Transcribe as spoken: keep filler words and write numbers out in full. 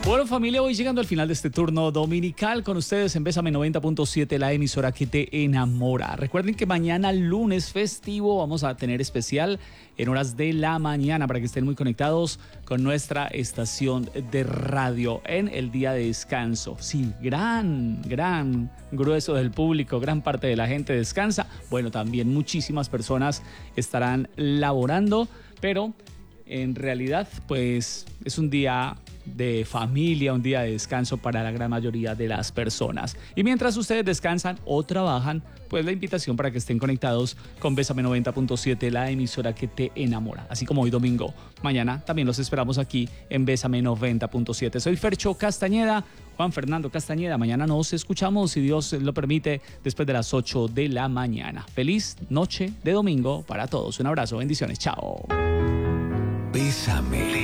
Bueno, familia, voy llegando al final de este turno dominical con ustedes en Bésame noventa punto siete, la emisora que te enamora. Recuerden que mañana lunes festivo vamos a tener especial en horas de la mañana para que estén muy conectados con nuestra estación de radio en el día de descanso. Sí, gran, gran grueso del público, gran parte de la gente descansa. Bueno, también muchísimas personas estarán laborando, pero en realidad pues es un día de familia, un día de descanso para la gran mayoría de las personas. Y mientras ustedes descansan o trabajan, pues la invitación para que estén conectados con Bésame noventa punto siete, la emisora que te enamora. Así como hoy domingo, mañana también los esperamos aquí en Bésame noventa punto siete. Soy Fercho Castañeda, Juan Fernando Castañeda. Mañana nos escuchamos, si Dios lo permite, después de las ocho de la mañana. Feliz noche de domingo para todos. Un abrazo, bendiciones, chao. Bésame.